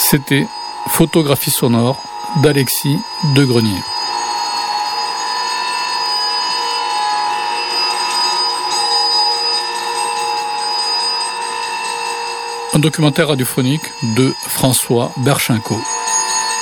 C'était Photographie sonore d'Alexis Degrenier. Un documentaire radiophonique de François Berchinko.